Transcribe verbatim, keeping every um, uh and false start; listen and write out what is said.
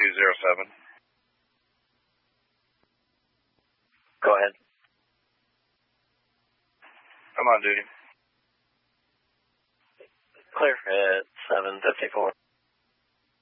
two zero seven. Go ahead. I'm on duty. Clear at seven fifty-four.